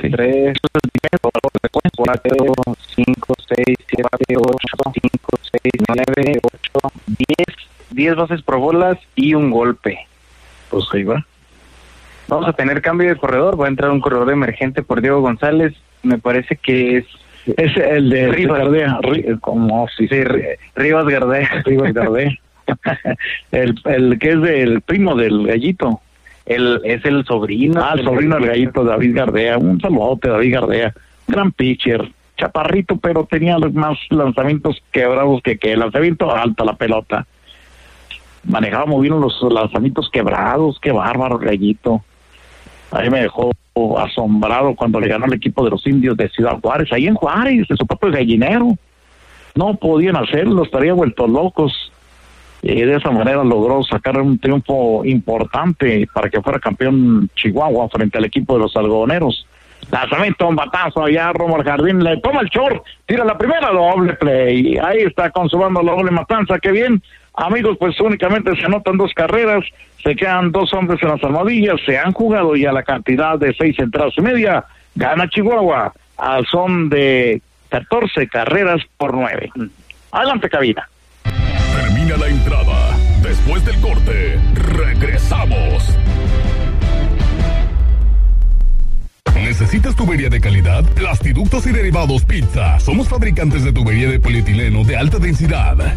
3, 4, 5, 6, 7, 8, 5, 6, 9, 8, 10 bases por bolas y un golpe. Pues ahí va. Vamos a tener cambio de corredor, va a entrar un corredor emergente por Diego González, me parece que es el de Rivas Gardea, como si Rivas Gardea. Rivas Gardea. el que es del primo del Gallito. Es el sobrino. El sobrino del Gallito, David Gardea. Un saludote, David Gardea. Gran pitcher, chaparrito, pero tenía más lanzamientos quebrados que lanzamiento alto a la pelota. Manejaba muy bien los lanzamientos quebrados. Qué bárbaro el Gallito. Ahí me dejó asombrado cuando le ganó el equipo de los Indios de Ciudad Juárez, ahí en Juárez, de su propio gallinero. No podían hacerlo, estaría vueltos locos. Y de esa manera logró sacar un triunfo importante para que fuera campeón Chihuahua frente al equipo de los algodoneros. Lanzamiento, un batazo allá, Romo Jardín le toma el short, tira la primera, doble play. Ahí está consumando la doble matanza, qué bien. Amigos, pues únicamente se anotan 2 carreras, se quedan 2 hombres en las almohadillas, se han jugado ya la cantidad de 6 entradas y media, gana Chihuahua al son de 14 carreras por 9. Adelante, cabina. Termina la entrada. Después del corte, regresamos. ¿Necesitas tubería de calidad? Plastiductos y Derivados Pizza. Somos fabricantes de tubería de polietileno de alta densidad.